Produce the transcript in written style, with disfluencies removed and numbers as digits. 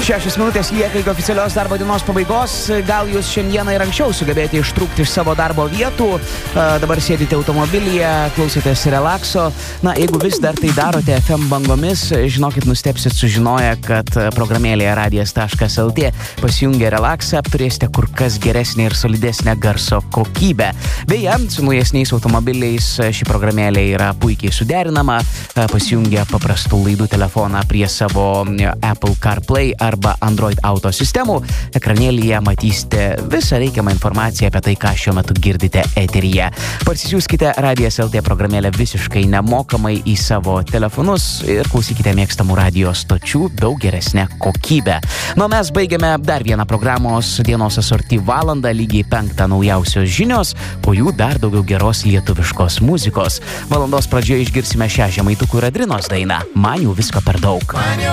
6 minutės lieka iki oficialios darbo dienos pabaigos. Gal jūs šiandieną ir anksčiau sugebėjote ištrūkti iš savo darbo vietų. Dabar sėdite automobilyje, klausotės relakso. Na, jeigu vis dar tai darote FM bangomis, žinokit, nustepsit sužinoję, kad programėlėje radijas.lt pasijungę relaksą turėsite kur kas geresnę ir solidesnę garso kokybę. Beje, su naujesniais automobiliais ši programėlė yra puikiai suderinama. Pasijungę paprastų laidų telefoną prie savo Apple CarPlay arba Android Auto sistemų, ekranėlyje matysite visą reikiamą informaciją apie tai, ką šiuo metu girdite eteryje. Parsisiųskite Radijas.lt programėlę visiškai nemokamai į savo telefonus ir klausykite mėgstamų radijo stočių daug geresnę kokybę. Nu, mes baigiame dar vieną programos dienos asorti valandą, lygiai 5 naujausios žinios, po jų dar daugiau geros lietuviškos muzikos. Valandos pradžioje išgirsime šią Žemaitukų ir Adrinos dainą. Man jau visko per daug.